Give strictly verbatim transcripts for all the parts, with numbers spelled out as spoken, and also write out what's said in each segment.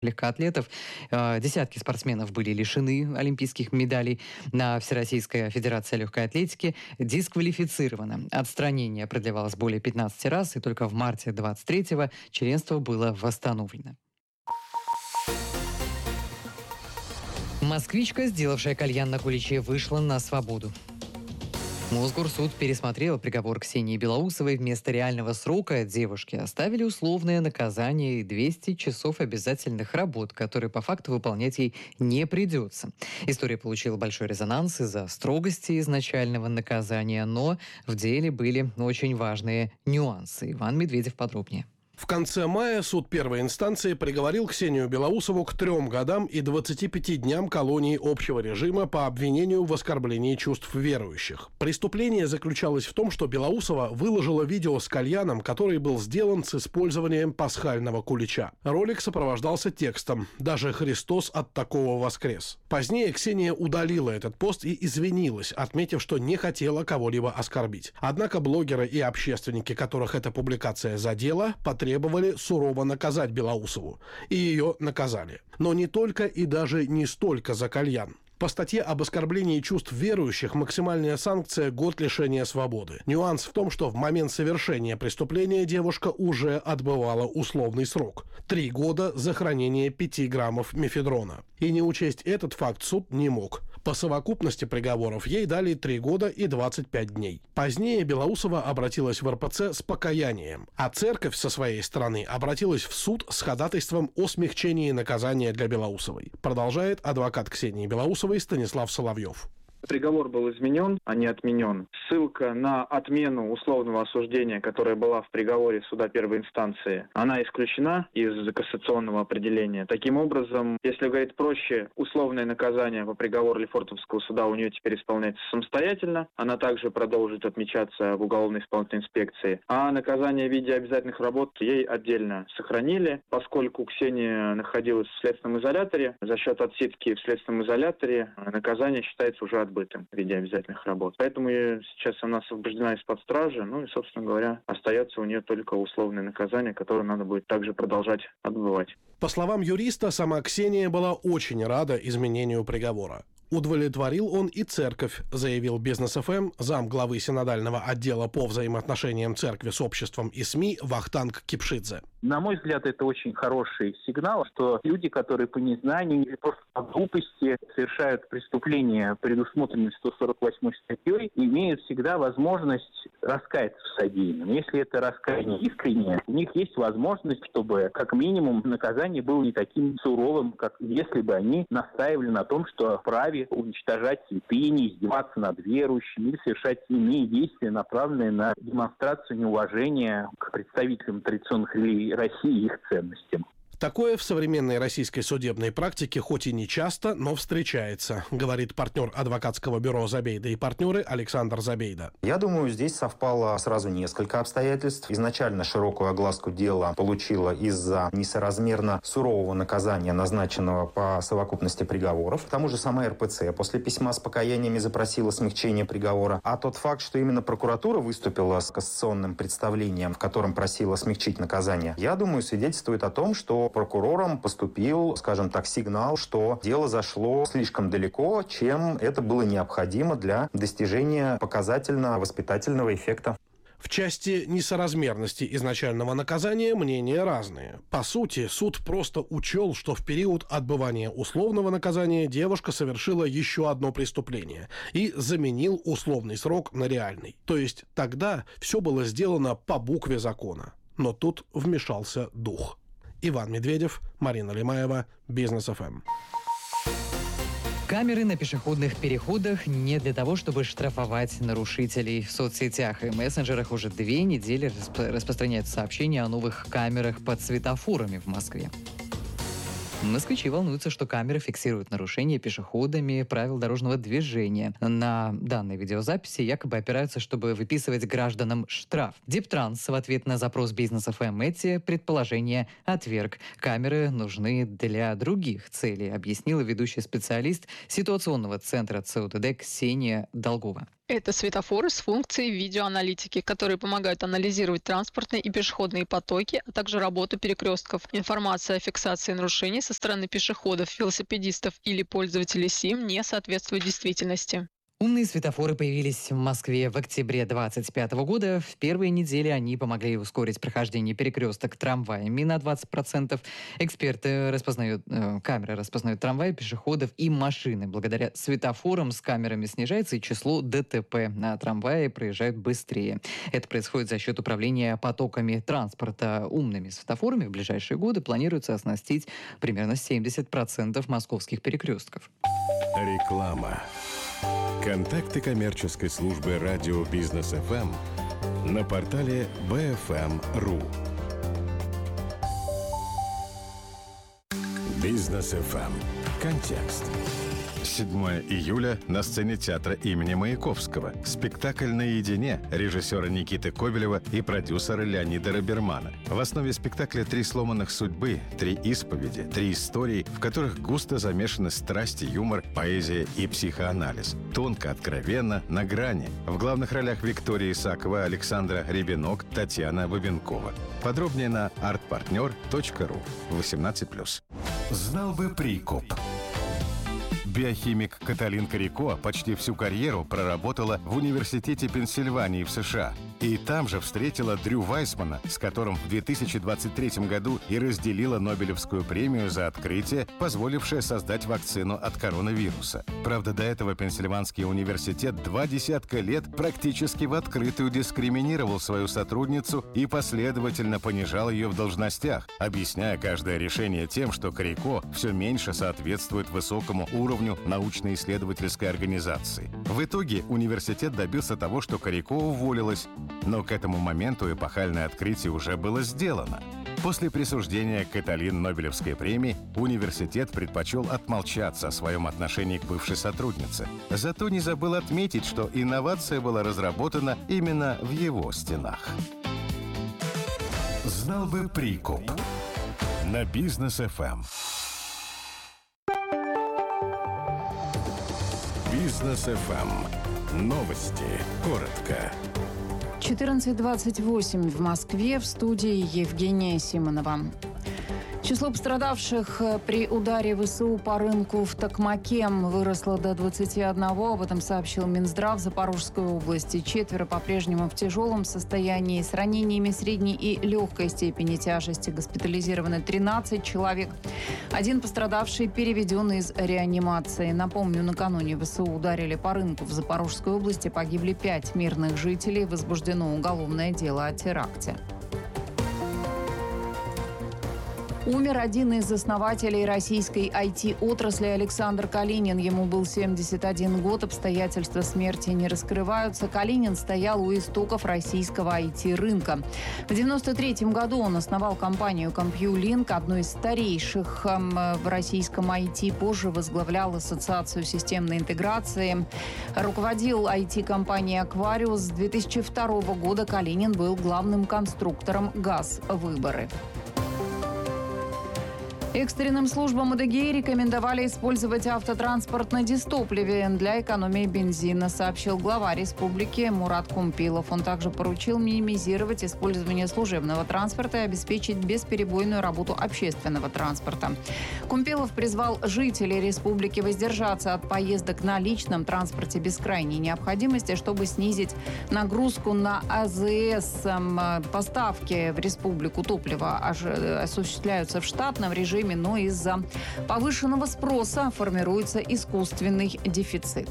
легкоатлетов. Э, Десятки спортсменов были лишены олимпийских медалей. На Всероссийская федерация легкой атлетики дисквалифицирована. Отстранение продлевалось более пятнадцати раз, и только в марте двадцать третьего членство было восстановлено. Москвичка, сделавшая кальян на Куличе, вышла на свободу. Мосгорсуд пересмотрел приговор Ксении Белоусовой. Вместо реального срока девушке оставили условное наказание и двести часов обязательных работ, которые по факту выполнять ей не придется. История получила большой резонанс из-за строгости изначального наказания, но в деле были очень важные нюансы. Иван Медведев подробнее. В конце мая суд первой инстанции приговорил Ксению Белоусову к трем годам и двадцати пяти дням колонии общего режима по обвинению в оскорблении чувств верующих. Преступление заключалось в том, что Белоусова выложила видео с кальяном, который был сделан с использованием пасхального кулича. Ролик сопровождался текстом «Даже Христос от такого воскрес». Позднее Ксения удалила этот пост и извинилась, отметив, что не хотела кого-либо оскорбить. Однако блогеры и общественники, которых эта публикация задела, потребовали требовали сурово наказать Белоусову. И ее наказали. Но не только и даже не столько за кальян. По статье об оскорблении чувств верующих максимальная санкция – год лишения свободы. Нюанс в том, что в момент совершения преступления девушка уже отбывала условный срок – три года за хранение пяти граммов мефедрона. И не учесть этот факт суд не мог. По совокупности приговоров ей дали три года и двадцать пять дней. Позднее Белоусова обратилась в эр пэ цэ с покаянием, а церковь со своей стороны обратилась в суд с ходатайством о смягчении наказания для Белоусовой. Продолжает адвокат Ксении Белоусовой Станислав Соловьев. Приговор был изменен, а не отменен. Ссылка на отмену условного осуждения, которая была в приговоре суда первой инстанции, она исключена из кассационного определения. Таким образом, если говорить проще, условное наказание по приговору Лефортовского суда у нее теперь исполняется самостоятельно. Она также продолжит отмечаться в уголовной исполнительной инспекции. А наказание в виде обязательных работ ей отдельно сохранили, поскольку Ксения находилась в следственном изоляторе. За счет отсидки в следственном изоляторе наказание считается уже отбытым в виде обязательных работ. Поэтому сейчас она освобождена из-под стражи, ну и, собственно говоря, остается у нее только условное наказание, которое надо будет также продолжать отбывать. По словам юриста, сама Ксения была очень рада изменению приговора. Удовлетворил он и церковь, заявил Бизнес эф эм зам главы синодального отдела по взаимоотношениям церкви с обществом и СМИ Вахтанг Кипшидзе. На мой взгляд, это очень хороший сигнал, что люди, которые по незнанию или просто по глупости совершают преступления, предусмотренные сто сорок восьмой статьей, имеют всегда возможность раскаяться в содеянном. Если это раскаяние искреннее, у них есть возможность, чтобы как минимум наказание было не таким суровым, как если бы они настаивали на том, что вправе уничтожать святыни, издеваться над верующими или совершать иные действия, направленные на демонстрацию неуважения к представителям традиционных религий России и их ценностям. Такое в современной российской судебной практике хоть и не часто, но встречается, говорит партнер адвокатского бюро «Забейда и партнеры» Александр Забейда. Я думаю, здесь совпало сразу несколько обстоятельств. Изначально широкую огласку дела получила из-за несоразмерно сурового наказания, назначенного по совокупности приговоров. К тому же сама эр пэ цэ после письма с покаяниями запросила смягчение приговора. А тот факт, что именно прокуратура выступила с кассационным представлением, в котором просила смягчить наказание, я думаю, свидетельствует о том, что прокурором поступил, скажем так, сигнал, что дело зашло слишком далеко, чем это было необходимо для достижения показательно-воспитательного эффекта. В части несоразмерности изначального наказания мнения разные. По сути, суд просто учел, что в период отбывания условного наказания девушка совершила еще одно преступление и заменил условный срок на реальный. То есть тогда все было сделано по букве закона. Но тут вмешался дух. Иван Медведев, Марина Лимаева, Бизнес эф эм. Камеры на пешеходных переходах не для того, чтобы штрафовать нарушителей. В соцсетях и мессенджерах уже две недели расп- распространяются сообщения о новых камерах под светофорами в Москве. Москвичи волнуются, что камеры фиксируют нарушения пешеходами правил дорожного движения. На данной видеозаписи якобы опираются, чтобы выписывать гражданам штраф. Диптранс в ответ на запрос Бизнес эф эм эти предположения отверг. Камеры нужны для других целей, объяснила ведущий специалист ситуационного центра цэ о тэ дэ Ксения Долгова. Это светофоры с функцией видеоаналитики, которые помогают анализировать транспортные и пешеходные потоки, а также работу перекрестков. Информация о фиксации нарушений со стороны пешеходов, велосипедистов или пользователей СИМ не соответствует действительности. Умные светофоры появились в Москве в октябре две тысячи двадцать пятого года. В первые недели они помогли ускорить прохождение перекресток трамваями на двадцать процентов. Эксперты распознают, э, камеры распознают трамваи, пешеходов и машины. Благодаря светофорам с камерами снижается и число ДТП, а трамваи проезжают быстрее. Это происходит за счет управления потоками транспорта. Умными светофорами в ближайшие годы планируется оснастить примерно семьдесят процентов московских перекрестков. Реклама. Контакты коммерческой службы радио Бизнес эф эм на портале би эф эм точка ру. Бизнес эф эм. Контекст. седьмого июля на сцене театра имени Маяковского. Спектакль «Наедине» режиссера Никиты Кобелева и продюсера Леонида Робермана. В основе спектакля три сломанных судьбы, три исповеди, три истории, в которых густо замешаны страсть, юмор, поэзия и психоанализ. Тонко, откровенно, на грани. В главных ролях Виктория Исакова, Александра Ребенок, Татьяна Бабенкова. Подробнее на артпартнер точка ру. восемнадцать плюс. Знал бы прикуп. Биохимик Каталин Карико почти всю карьеру проработала в Университете Пенсильвании в США. И там же встретила Дрю Вайсмана, с которым в две тысячи двадцать третьем году и разделила Нобелевскую премию за открытие, позволившее создать вакцину от коронавируса. Правда, до этого Пенсильванский университет два десятка лет практически в открытую дискриминировал свою сотрудницу и последовательно понижал ее в должностях, объясняя каждое решение тем, что Карико все меньше соответствует высокому уровню научно-исследовательской организации. В итоге университет добился того, что Карико уволилась, но к этому моменту эпохальное открытие уже было сделано. После присуждения Каталин Нобелевской премии университет предпочел отмолчаться о своем отношении к бывшей сотруднице. Зато не забыл отметить, что инновация была разработана именно в его стенах. Знал бы прикуп. На Бизнес эф эм. Бизнес эф эм. Новости. Коротко. четырнадцать двадцать восемь в Москве, в студии Евгения Симонова. Число пострадавших при ударе ВСУ по рынку в Токмаке выросло до двадцати одного. Об этом сообщил Минздрав Запорожской области. Четверо по-прежнему в тяжелом состоянии с ранениями средней и легкой степени тяжести. Госпитализированы тринадцать человек. Один пострадавший переведен из реанимации. Напомню, накануне ВСУ ударили по рынку в Запорожской области. Погибли пять мирных жителей. Возбуждено уголовное дело о теракте. Умер один из основателей российской ай ти-отрасли Александр Калинин. Ему был семьдесят один год. Обстоятельства смерти не раскрываются. Калинин стоял у истоков российского ай ти-рынка. В девяносто третьем году он основал компанию CompuLink, одну из старейших в российском ай ти. Позже возглавлял Ассоциацию системной интеграции. Руководил ай ти-компанией «Аквариус». С две тысячи второго года Калинин был главным конструктором «ГАЗ-Выборы». Экстренным службам АДГИ рекомендовали использовать автотранспорт на дистопливе для экономии бензина, сообщил глава республики Мурат Кумпилов. Он также поручил минимизировать использование служебного транспорта и обеспечить бесперебойную работу общественного транспорта. Кумпилов призвал жителей республики воздержаться от поездок на личном транспорте без крайней необходимости, чтобы снизить нагрузку на АЗС. Поставки в республику топлива осуществляются в штатном режиме, но из-за повышенного спроса формируется искусственный дефицит.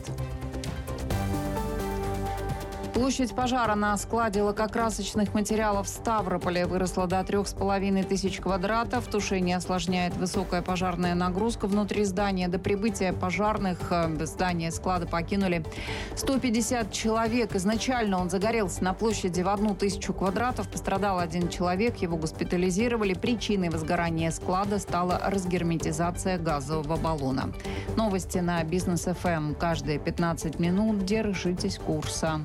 Площадь пожара на складе лакокрасочных материалов в Ставрополе выросла до трех с половиной тысяч квадратов. Тушение осложняет высокая пожарная нагрузка внутри здания. До прибытия пожарных здание склада покинули сто пятьдесят человек. Изначально он загорелся на площади в одну тысячу квадратов. Пострадал один человек, его госпитализировали. Причиной возгорания склада стала разгерметизация газового баллона. Новости на Бизнес эф эм. Каждые пятнадцать минут держитесь курса.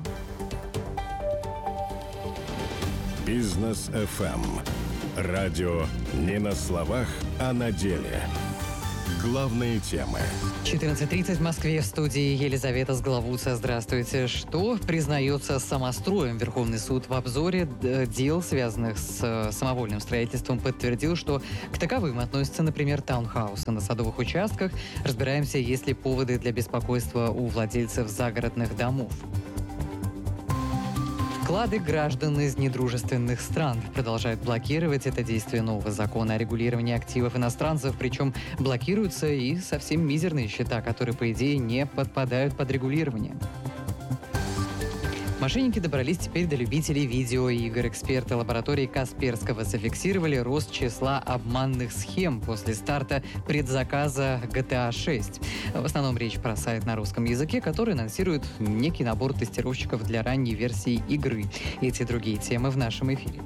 Бизнес эф эм. Радио не на словах, а на деле. Главные темы. четырнадцать тридцать в Москве. В студии Елизавета Сглавуца. Здравствуйте. Что признается самостроем? Верховный суд в обзоре дел, связанных с самовольным строительством, подтвердил, что к таковым относятся, например, таунхаусы на садовых участках. Разбираемся, есть ли поводы для беспокойства у владельцев загородных домов. Вклады граждан из недружественных стран продолжают блокировать это действие нового закона о регулировании активов иностранцев, причем блокируются и совсем мизерные счета, которые, по идее, не подпадают под регулирование. Мошенники добрались теперь до любителей видеоигр. Эксперты лаборатории Касперского зафиксировали рост числа обманных схем после старта предзаказа джи ти эй шесть. В основном речь про сайт на русском языке, который анонсирует некий набор тестировщиков для ранней версии игры. Эти и другие темы в нашем эфире.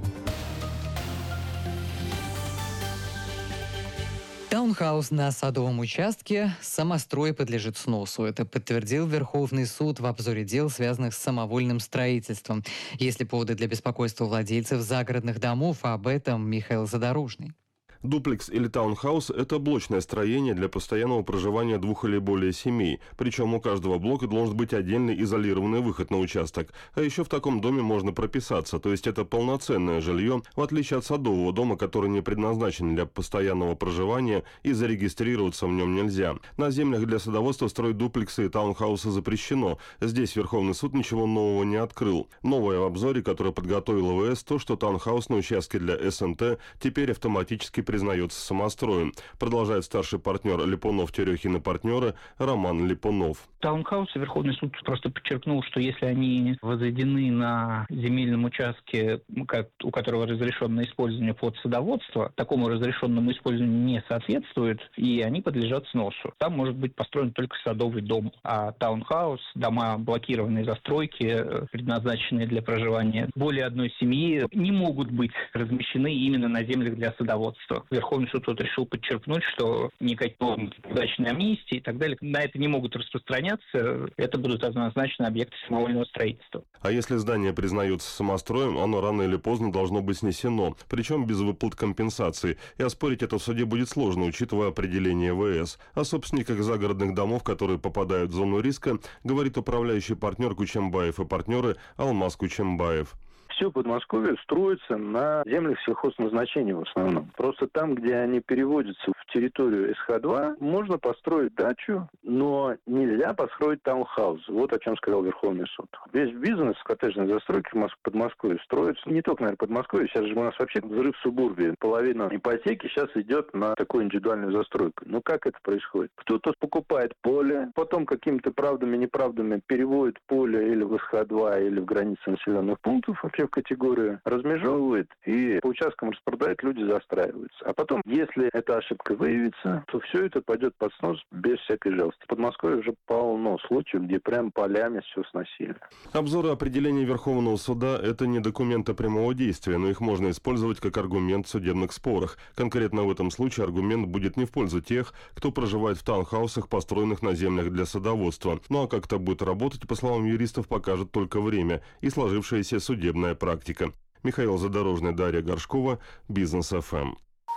Таунхаус на садовом участке. Самострой подлежит сносу. Это подтвердил Верховный суд в обзоре дел, связанных с самовольным строительством. Есть ли поводы для беспокойства владельцев загородных домов? Об этом Михаил Задорожный. Дуплекс или таунхаус – это блочное строение для постоянного проживания двух или более семей. Причем у каждого блока должен быть отдельный изолированный выход на участок. А еще в таком доме можно прописаться, то есть это полноценное жилье, в отличие от садового дома, который не предназначен для постоянного проживания и зарегистрироваться в нем нельзя. На землях для садоводства строить дуплексы и таунхаусы запрещено. Здесь Верховный суд ничего нового не открыл. Новое в обзоре, которое подготовила ВС, то, что таунхаус на участке для эс эн тэ теперь автоматически признается самостроем. Продолжает старший партнер Липунов, Терехин и партнеры Роман Липунов. Таунхаусы Верховный суд просто подчеркнул, что если они возведены на земельном участке, у которого разрешенное использование под садоводство, такому разрешенному использованию не соответствует, и они подлежат сносу. Там может быть построен только садовый дом, а таунхаус, дома блокированной застройки, предназначенные для проживания более одной семьи, не могут быть размещены именно на землях для садоводства. Верховный суд вот решил подчеркнуть, что никакой удачной амнистии и так далее на это не могут распространяться. Это будут однозначно объекты самовольного строительства. А если здание признается самостроем, оно рано или поздно должно быть снесено, причем без выплат компенсации. И оспорить это в суде будет сложно, учитывая определение ВС. О собственниках загородных домов, которые попадают в зону риска, говорит управляющий партнер Кучембаев и партнеры Алмаз Кучембаев. Все Подмосковье строится на землях сельхозназначения в основном. Просто там, где они переводятся в территорию эс ха два, можно построить дачу, но нельзя построить таунхаус. Вот о чем сказал Верховный суд. Весь бизнес коттеджной застройки в Подмосковье строится, не только, наверное, в Подмосковье, сейчас же у нас вообще взрыв в субурбии. Половина ипотеки сейчас идет на такую индивидуальную застройку. Ну как это происходит? Кто-то покупает поле, потом какими-то правдами-неправдами переводит поле или в эс ха два, или в границы населенных пунктов, вообще в категорию, размежевывает и по участкам распродает, люди застраиваются. А потом, если эта ошибка выявится, то все это пойдет под снос без всякой жалости. В Подмосковье уже полно случаев, где прям полями все сносили. Обзоры определений Верховного суда – это не документы прямого действия, но их можно использовать как аргумент в судебных спорах. Конкретно в этом случае аргумент будет не в пользу тех, кто проживает в таунхаусах, построенных на землях для садоводства. Ну а как это будет работать, по словам юристов, покажет только время и сложившаяся судебная практика. Михаил Задорожный, Дарья Горшкова, Бизнес эф эм.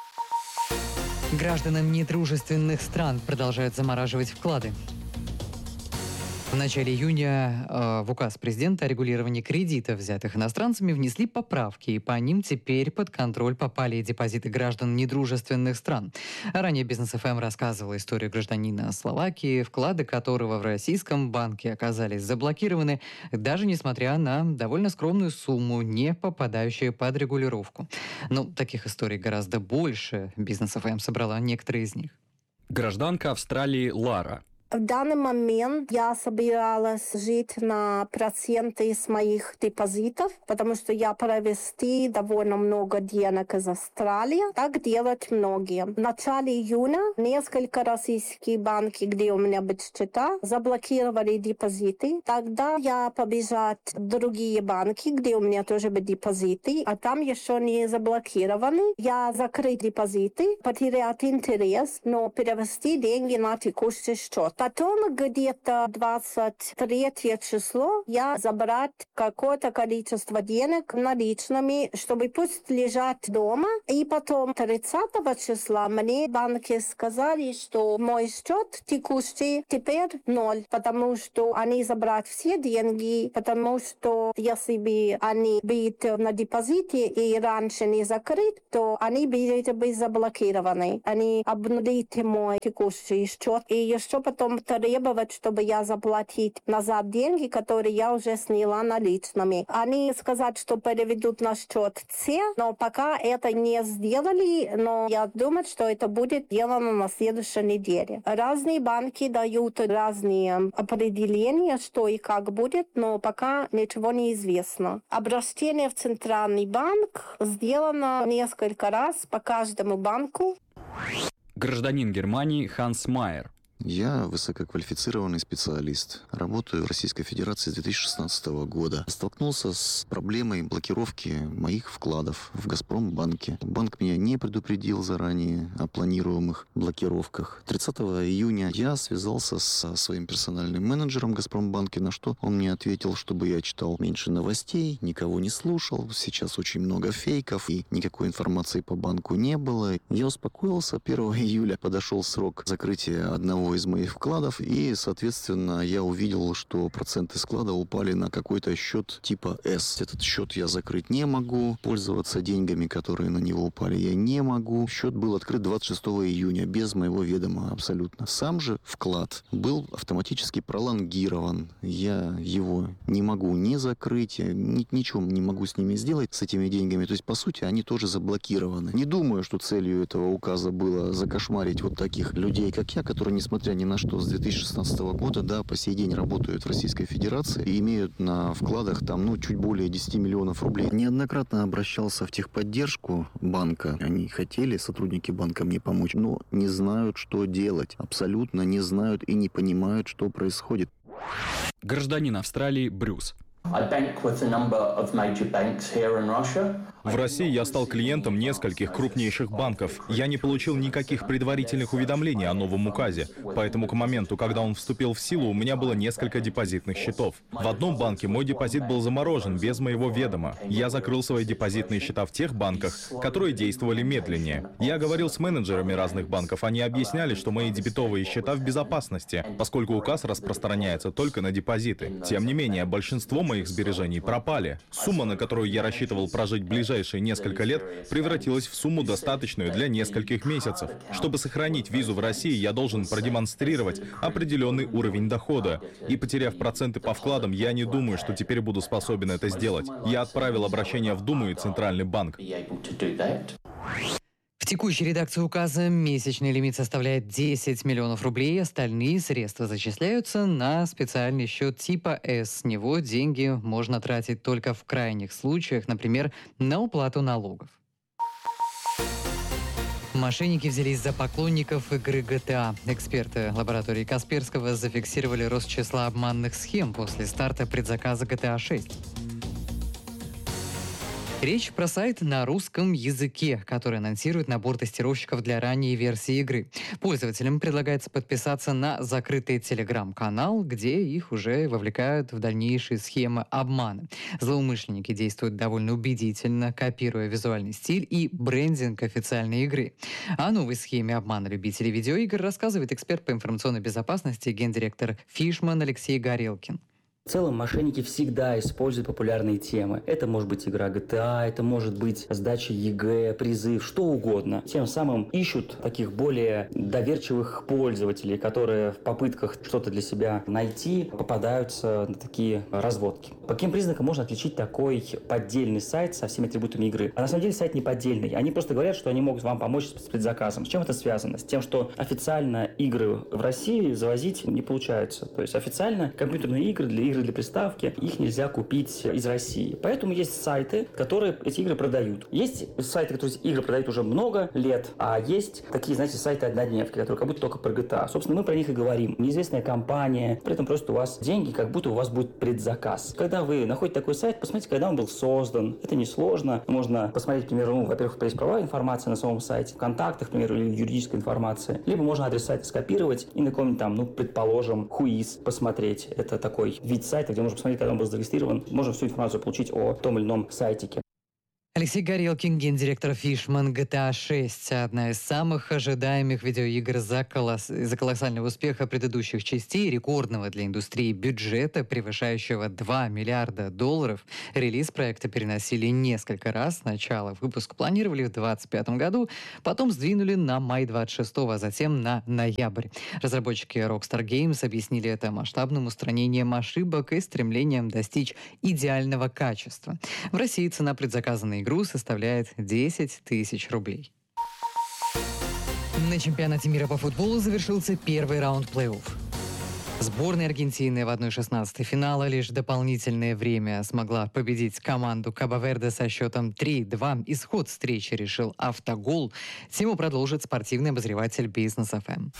Гражданам недружественных стран продолжают замораживать вклады. В начале июня э, в указ президента о регулировании кредитов, взятых иностранцами, внесли поправки, и по ним теперь под контроль попали и депозиты граждан недружественных стран. Ранее Бизнес эф эм рассказывал историю гражданина Словакии, вклады которого в российском банке оказались заблокированы, даже несмотря на довольно скромную сумму, не попадающую под регулировку. Но таких историй гораздо больше. Бизнес эф эм собрала некоторые из них. Гражданка Австралии Лара. В данный момент я собиралась жить на проценты с моих депозитов, потому что я провести довольно много денег из Австралии. Так делают многие. В начале июня несколько российских банков, где у меня были счета, заблокировали депозиты. Тогда я побежала в другие банки, где у меня тоже были депозиты, а там еще не заблокированы. Я закрыл депозиты, потерял интерес, но перевести деньги на текущий счет. Потом где-то двадцать третье число я забрать какое-то количество денег наличными, чтобы пусть лежат дома. И потом тридцатого числа мне банки сказали, что мой счет текущий теперь ноль, потому что они забрать все деньги, потому что если бы они были на депозите и раньше не закрыт, то они были бы заблокированы. Они обнулят мой текущий счет и еще потом требовать, чтобы я заплатить назад деньги, которые я уже сняла наличными. Они сказали, что переведут на счет все, но пока это не сделали, но я думаю, что это будет сделано на следующей неделе. Разные банки дают разные определения, что и как будет, но пока ничего не известно. Обращение в Центральный банк сделано несколько раз по каждому банку. Гражданин Германии Ханс Майер. Я высококвалифицированный специалист. Работаю в Российской Федерации с две тысячи шестнадцатого года. Столкнулся с проблемой блокировки моих вкладов в Газпромбанке. Банк меня не предупредил заранее о планируемых блокировках. тридцатого июня я связался со своим персональным менеджером в Газпромбанке, на что он мне ответил, чтобы я читал меньше новостей, никого не слушал. Сейчас очень много фейков и никакой информации по банку не было. Я успокоился. первого июля подошел срок закрытия одного из моих вкладов, и, соответственно, я увидел, что проценты склада упали на какой-то счет типа S. Этот счет я закрыть не могу, пользоваться деньгами, которые на него упали, я не могу. Счет был открыт двадцать шестого июня, без моего ведома абсолютно. Сам же вклад был автоматически пролонгирован. Я его не могу не закрыть, я ни, ничего не могу с ними сделать, с этими деньгами. То есть, по сути, они тоже заблокированы. Не думаю, что целью этого указа было закошмарить вот таких людей, как я, которые, несмотря ни на что, с две тысячи шестнадцатого года, да, по сей день работают в Российской Федерации и имеют на вкладах там, ну, чуть более десять миллионов рублей. Неоднократно обращался в техподдержку банка. Они хотели, сотрудники банка, мне помочь, но не знают, что делать. Абсолютно не знают и не понимают, что происходит. Гражданин Австралии Брюс. В России я стал клиентом нескольких крупнейших банков. Я не получил никаких предварительных уведомлений о новом указе, поэтому к моменту, когда он вступил в силу, у меня было несколько депозитных счетов. В одном банке мой депозит был заморожен без моего ведома. Я закрыл свои депозитные счета в тех банках, которые действовали медленнее. Я говорил с менеджерами разных банков, они объясняли, что мои дебетовые счета в безопасности, поскольку указ распространяется только на депозиты. Тем не менее, большинство моих моих сбережений пропали. Сумма, на которую я рассчитывал прожить ближайшие несколько лет, превратилась в сумму, достаточную для нескольких месяцев. Чтобы сохранить визу в России, я должен продемонстрировать определенный уровень дохода. И потеряв проценты по вкладам, я не думаю, что теперь буду способен это сделать. Я отправил обращение в Думу и Центральный банк. В текущей редакции указа месячный лимит составляет десять миллионов рублей. Остальные средства зачисляются на специальный счет типа S. С него деньги можно тратить только в крайних случаях, например, на уплату налогов. Мошенники взялись за поклонников игры джи ти эй. Эксперты лаборатории Касперского зафиксировали рост числа обманных схем после старта предзаказа джи ти эй шесть. Речь про сайт на русском языке, который анонсирует набор тестировщиков для ранней версии игры. Пользователям предлагается подписаться на закрытый телеграм-канал, где их уже вовлекают в дальнейшие схемы обмана. Злоумышленники действуют довольно убедительно, копируя визуальный стиль и брендинг официальной игры. О новой схеме обмана любителей видеоигр рассказывает эксперт по информационной безопасности, гендиректор Фишман Алексей Горелкин. В целом, мошенники всегда используют популярные темы. Это может быть игра джи ти эй, это может быть сдача ЕГЭ, призыв, что угодно. Тем самым ищут таких более доверчивых пользователей, которые в попытках что-то для себя найти попадаются на такие разводки. По каким признакам можно отличить такой поддельный сайт со всеми атрибутами игры? А на самом деле сайт не поддельный. Они просто говорят, что они могут вам помочь с предзаказом. С чем это связано? С тем, что официально игры в России завозить не получается. То есть официально компьютерные игры для их игры для приставки, их нельзя купить из России. Поэтому есть сайты, которые эти игры продают. Есть сайты, которые эти игры продают уже много лет, а есть такие, знаете, сайты однодневки, которые как будто только про джи ти эй. Собственно, мы про них и говорим. Неизвестная компания, при этом просто у вас деньги, как будто у вас будет предзаказ. Когда вы находите такой сайт, посмотрите, когда он был создан. Это несложно. Можно посмотреть, к примеру, ну, во-первых, есть правовая информация на самом сайте, в контактах, к примеру, или юридическая информация. Либо можно адрес сайта скопировать и на каком-нибудь там, ну, предположим, хуиз посмотреть. Это такой вид сайта, где можно посмотреть, когда он был зарегистрирован. Можно всю информацию получить о том или ином сайтике. Алексей Горелкин, гендиректор Fishman джи ти эй шесть. Одна из самых ожидаемых видеоигр из-за колосс... из колоссального успеха предыдущих частей, рекордного для индустрии бюджета, превышающего два миллиарда долларов. Релиз проекта переносили несколько раз. Сначала выпуск планировали в двадцать пятом году, потом сдвинули на май двадцать шестого, а затем на ноябрь. Разработчики Rockstar Games объяснили это масштабным устранением ошибок и стремлением достичь идеального качества. В России цена предзаказа на игру составляет десять тысяч рублей. На чемпионате мира по футболу завершился первый раунд плей-офф. Сборная Аргентины в одна шестнадцать финала лишь дополнительное время смогла победить команду Кабо-Верде со счетом три-два. Исход встречи решил автогол. Тему продолжит спортивный обозреватель Бизнес эф эм.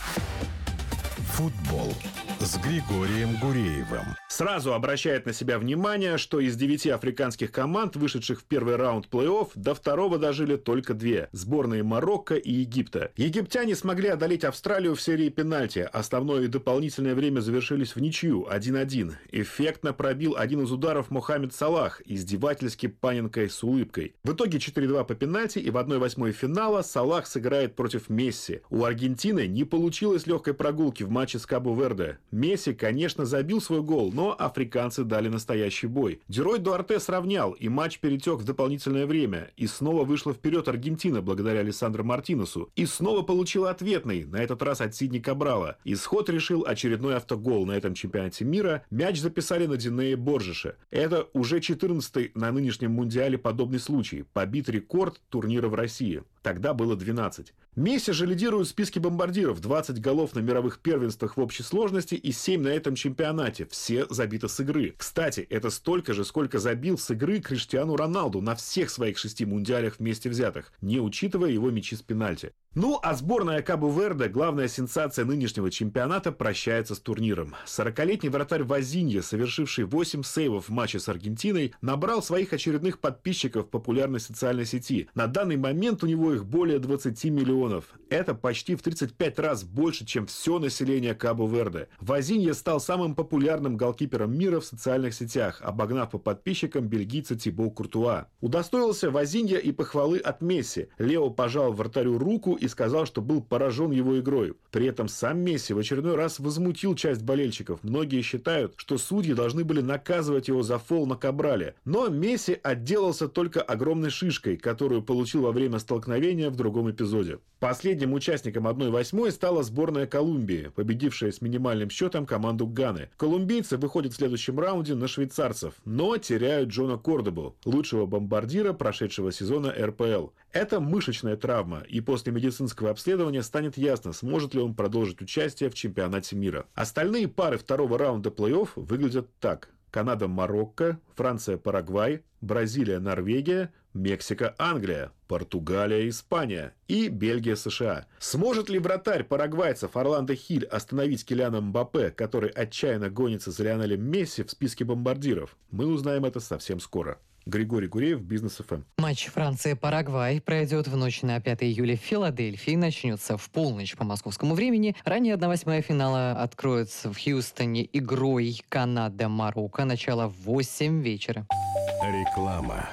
Футбол с Григорием Гуреевым. Сразу обращает на себя внимание, что из девяти африканских команд, вышедших в первый раунд плей-офф, до второго дожили только две – сборные Марокко и Египта. Египтяне смогли одолеть Австралию в серии пенальти. Основное и дополнительное время завершились в ничью один-один. Эффектно пробил один из ударов Мохаммед Салах, издевательски паненкой с улыбкой. В итоге четыре-два по пенальти, и в одна восьмая финала Салах сыграет против Месси. У Аргентины не получилось легкой прогулки в матче с Кабо-Верде. Месси, конечно, забил свой гол, но африканцы дали настоящий бой. Дерой Дуарте сравнял, и матч перетек в дополнительное время. И снова вышла вперед Аргентина благодаря Алессандро Мартинесу. И снова получила ответный, на этот раз от Сидни Кабрала. Исход решил очередной автогол на этом чемпионате мира. Мяч записали на Динее Боржеше. Это уже четырнадцатый на нынешнем мундиале подобный случай. Побит рекорд турнира в России. Тогда было двенадцать. Месси же лидирует в списке бомбардиров. двадцать голов на мировых первенствах в общей сложности и семь на этом чемпионате. Все забиты с игры. Кстати, это столько же, сколько забил с игры Криштиану Роналду на всех своих шести мундиалях вместе взятых, не учитывая его мячи с пенальти. Ну, а сборная Кабо-Верде, главная сенсация нынешнего чемпионата, прощается с турниром. сорокалетний вратарь Вазинья, совершивший восемь сейвов в матче с Аргентиной, набрал своих очередных подписчиков в популярной социальной сети. На данный момент у него их более двадцати миллионов. Это почти в тридцать пять раз больше, чем все население Кабо-Верде. Вазинья стал самым популярным голкипером мира в социальных сетях, обогнав по подписчикам бельгийца Тибо Куртуа. Удостоился Вазинья и похвалы от Месси. Лео пожал вратарю руку и сказал, что был поражен его игрой. При этом сам Месси в очередной раз возмутил часть болельщиков. Многие считают, что судьи должны были наказывать его за фол на Кабрале. Но Месси отделался только огромной шишкой, которую получил во время столкновения в другом эпизоде. Последним участником одна восьмая стала сборная Колумбии, победившая с минимальным счетом команду Ганы. Колумбийцы выходят в следующем раунде на швейцарцев, но теряют Джона Кордобу, лучшего бомбардира прошедшего сезона эр пэ эл. Это мышечная травма, и после медицинского обследования станет ясно, сможет ли он продолжить участие в чемпионате мира. Остальные пары второго раунда плей-офф выглядят так. Канада-Марокко, Франция-Парагвай, Бразилия-Норвегия, Мексика-Англия, Португалия-Испания и Бельгия-США. Сможет ли вратарь парагвайцев Орландо Хиль остановить Килиана Мбаппе, который отчаянно гонится за Лионелем Месси в списке бомбардиров? Мы узнаем это совсем скоро. Григорий Гуреев, Бизнес эф эм. Матч Франция-Парагвай пройдет в ночь на пятое июля в Филадельфии. Начнется в полночь по московскому времени. Ранее одна восьмая финала откроется в Хьюстоне игрой Канада-Марокко. Начало в восемь вечера. Реклама.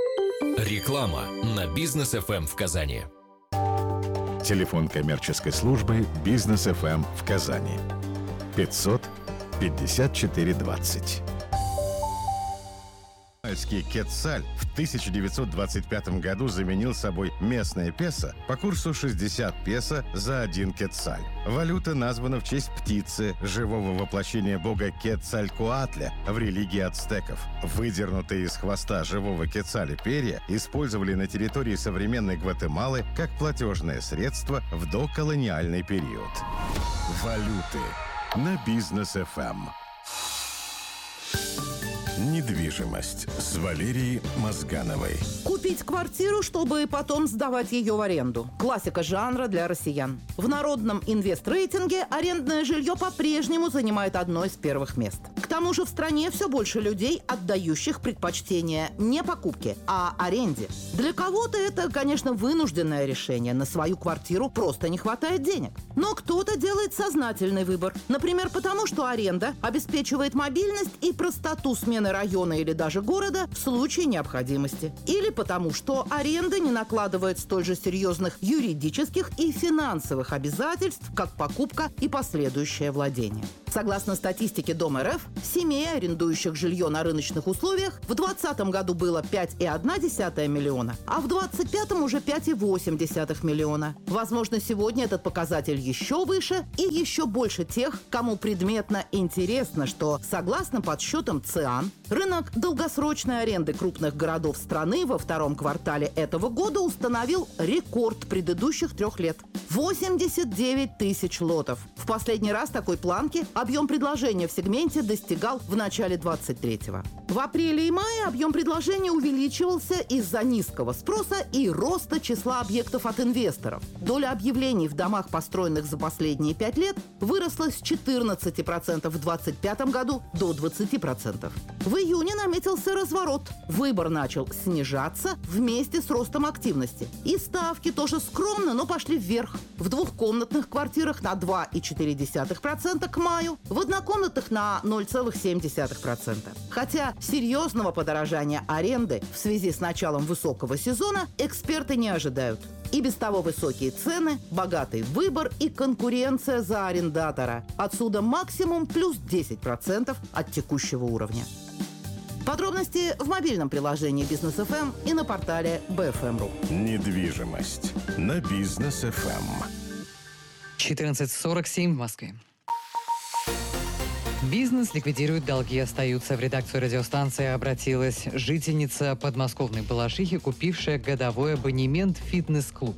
Реклама на Бизнес эф эм в Казани. Телефон коммерческой службы Бизнес эф эм в Казани. пятьсот пятьдесят четыре двадцать. Кетцаль в тысяча девятьсот двадцать пятом году заменил собой местное песо по курсу шестьдесят песо за один кетцаль. Валюта названа в честь птицы, живого воплощения бога Кетцалькоатля в религии ацтеков. Выдернутые из хвоста живого кетцаля перья использовали на территории современной Гватемалы как платежное средство в доколониальный период. Валюты на Бизнес эф эм. Недвижимость с Валерией Мозгановой. Купить квартиру, чтобы потом сдавать ее в аренду. Классика жанра для россиян. В народном инвест-рейтинге арендное жилье по-прежнему занимает одно из первых мест. К тому же в стране все больше людей, отдающих предпочтение не покупке, а аренде. Для кого-то это, конечно, вынужденное решение. На свою квартиру просто не хватает денег. Но кто-то делает сознательный выбор. Например, потому что аренда обеспечивает мобильность и простоту смены района или даже города в случае необходимости. Или потому что аренда не накладывает столь же серьезных юридических и финансовых обязательств, как покупка и последующее владение. Согласно статистике Дом.РФ, семей, арендующих жилье на рыночных условиях, в двадцатом году было пять целых одна десятая миллиона, а в двадцать пятом уже пять целых восемь десятых миллиона. Возможно, сегодня этот показатель еще выше и еще больше тех, кому предметно интересно, что, согласно подсчетам ЦИАН, рынок долгосрочной аренды крупных городов страны во втором квартале этого года установил рекорд предыдущих трех лет – восемьдесят девять тысяч лотов. В последний раз такой планки объем предложения в сегменте достигал в начале двадцать третьего. В апреле и мае объем предложения увеличивался из-за низкого спроса и роста числа объектов от инвесторов. Доля объявлений в домах, построенных за последние пять лет, выросла с четырнадцати процентов в двадцать пятом году до двадцати процентов. В июне наметился разворот. Выбор начал снижаться вместе с ростом активности. И ставки тоже скромно, но пошли вверх. В двухкомнатных квартирах на два целых четыре десятых процента к маю, в однокомнатных на ноль целых семь десятых процента. Хотя серьезного подорожания аренды в связи с началом высокого сезона эксперты не ожидают. И без того высокие цены, богатый выбор и конкуренция за арендатора. Отсюда максимум плюс десять процентов от текущего уровня. Подробности в мобильном приложении Бизнес эф эм и на портале би эф эм точка ру. Недвижимость на Бизнес эф эм. четырнадцать сорок семь в Москве. Бизнес ликвидирует, долги остаются. В редакцию радиостанции обратилась жительница подмосковной Балашихи, купившая годовой абонемент в фитнес-клуб.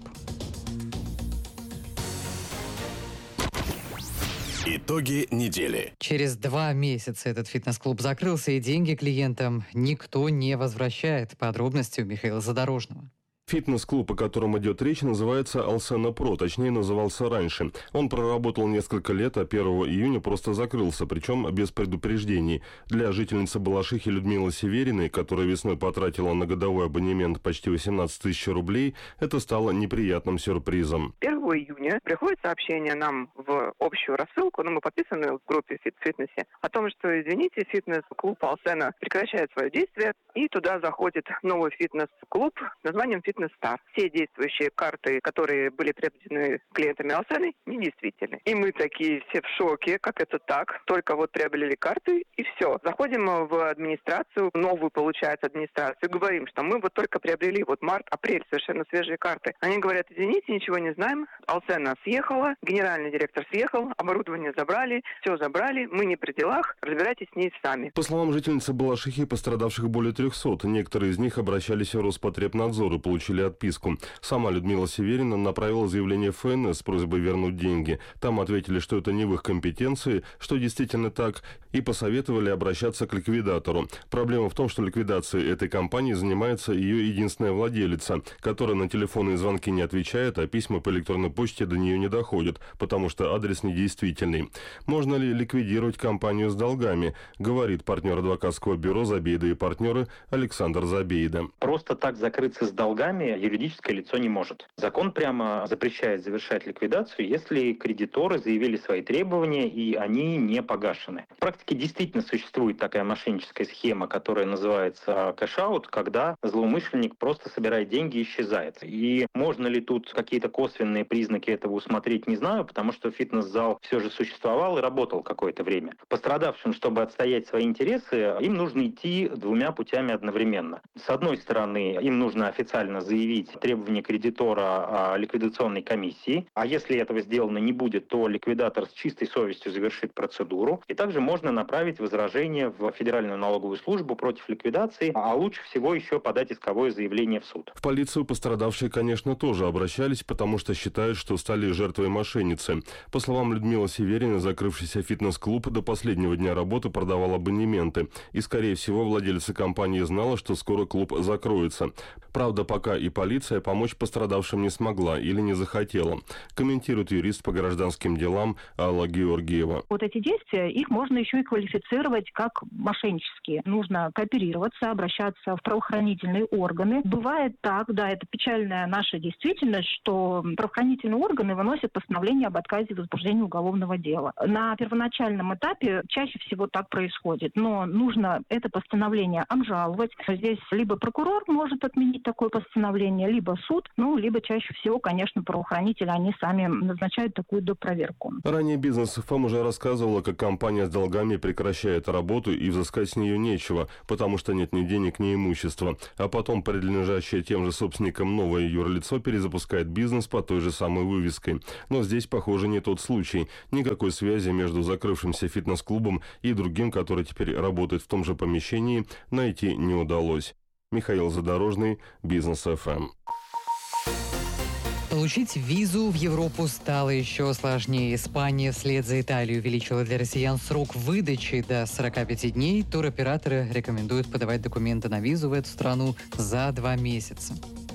Итоги недели. Через два месяца этот фитнес-клуб закрылся, и деньги клиентам никто не возвращает. Подробности у Михаила Задорожного. Фитнес-клуб, о котором идет речь, называется «Алсена Про», точнее, назывался раньше. Он проработал несколько лет, а первого июня просто закрылся, причем без предупреждений. Для жительницы Балашихи Людмилы Севериной, которая весной потратила на годовой абонемент почти восемнадцать тысяч рублей, это стало неприятным сюрпризом. первого июня приходит сообщение нам в общую рассылку, но мы подписаны в группе в фитнесе, о том, что, извините, фитнес-клуб «Алсена» прекращает свое действие, и туда заходит новый фитнес-клуб с названием «Фитнес Стар». Все действующие карты, которые были приобретены клиентами Алсены, недействительны. И мы такие все в шоке, как это так? Только вот приобрели карты, и все. Заходим в администрацию, новую, получается, администрацию, говорим, что мы вот только приобрели вот март, апрель, совершенно свежие карты. Они говорят, извините, ничего не знаем. Алсена съехала, генеральный директор съехал, оборудование забрали, все забрали, мы не при делах, разбирайтесь с ней сами. По словам жительницы Балашихи, пострадавших более трехсот. Некоторые из них обращались в Роспотребнадзор и получили отписку. Сама Людмила Северина направила заявление в эф эн эс с просьбой вернуть деньги. Там ответили, что это не в их компетенции, что действительно так, и посоветовали обращаться к ликвидатору. Проблема в том, что ликвидацией этой компании занимается ее единственная владелица, которая на телефонные звонки не отвечает, а письма по электронной почте до нее не доходят, потому что адрес недействительный. Можно ли ликвидировать компанию с долгами, говорит партнер адвокатского бюро «Забейда и партнеры» Александр Забейда. Просто так закрыться с долгами юридическое лицо не может. Закон прямо запрещает завершать ликвидацию, если кредиторы заявили свои требования и они не погашены. В практике действительно существует такая мошенническая схема, которая называется кэш-аут, когда злоумышленник просто собирает деньги и исчезает. И можно ли тут какие-то косвенные признаки этого усмотреть, не знаю, потому что фитнес-зал все же существовал и работал какое-то время. Пострадавшим, чтобы отстоять свои интересы, им нужно идти двумя путями одновременно. С одной стороны, им нужно официально заявить требования кредитора о ликвидационной комиссии, а если этого сделано не будет, то ликвидатор с чистой совестью завершит процедуру. И также можно желательно направить возражение в Федеральную налоговую службу против ликвидации, а лучше всего еще подать исковое заявление в суд. В полицию пострадавшие, конечно, тоже обращались, потому что считают, что стали жертвой мошенницы. По словам Людмилы Севериной, закрывшийся фитнес-клуб до последнего дня работы продавал абонементы. И, скорее всего, владельцы компании знала, что скоро клуб закроется. Правда, пока и полиция помочь пострадавшим не смогла или не захотела. Комментирует юрист по гражданским делам Алла Георгиева. Вот эти действия, их можно еще и квалифицировать как мошеннические. Нужно кооперироваться, обращаться в правоохранительные органы. Бывает так, да, это печальная наша действительность, что правоохранительные органы выносят постановление об отказе в возбуждении уголовного дела. На первоначальном этапе чаще всего так происходит, но нужно это постановление обжаловать. Здесь либо прокурор может отменить такое постановление, либо суд, ну, либо чаще всего, конечно, правоохранители, они сами назначают такую допроверку. Ранее бизнес эф эм уже рассказывала, как компания с долгами прекращает работу и взыскать с нее нечего, потому что нет ни денег, ни имущества. А потом принадлежащее тем же собственникам новое юрлицо перезапускает бизнес по той же самой вывеской. Но здесь, похоже, не тот случай. Никакой связи между закрывшимся фитнес-клубом и другим, который теперь работает в том же помещении, найти не удалось. Михаил Задорожный, Бизнес эф эм. Получить визу в Европу стало еще сложнее. Испания вслед за Италией увеличила для россиян срок выдачи до сорока пяти дней. Туроператоры рекомендуют подавать документы на визу в эту страну за два месяца.